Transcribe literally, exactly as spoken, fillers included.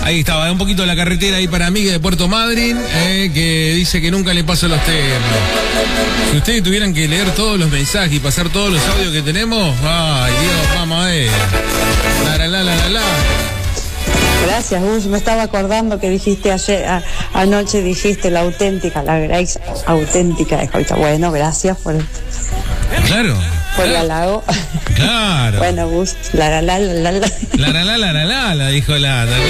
Ahí estaba, un poquito de la carretera ahí para mí de Puerto Madryn, eh, que dice que nunca le paso los temas. Si ustedes tuvieran que leer todos los mensajes y pasar todos los audios que tenemos, ay Dios, vamos a ver. La la la la la la. Gracias, Gus. Me estaba acordando que dijiste ayer, a, anoche dijiste la auténtica, la Grace auténtica de Joita. Bueno, gracias por, Claro. por el halago. Claro. Bueno, Gus, la la la la la. La la la la la la, la dijo la.